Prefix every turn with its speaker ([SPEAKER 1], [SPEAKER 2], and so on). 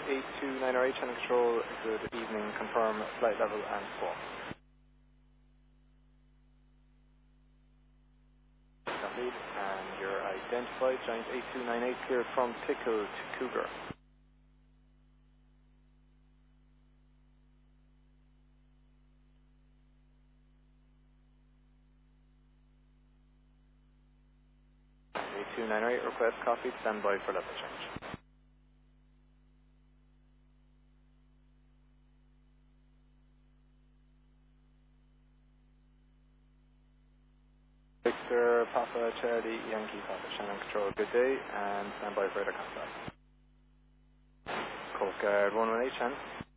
[SPEAKER 1] 829RH and control, good evening, confirm flight level and squawk. Lead, and you're identified, Giant 8298 cleared from Tickle to Cougar. Giant 8298, request copied, stand by for level change. Victor Papa Charlie Yankee Papa Shannon control, good day, and stand by for further contact. Coast Guard 118 Shannon.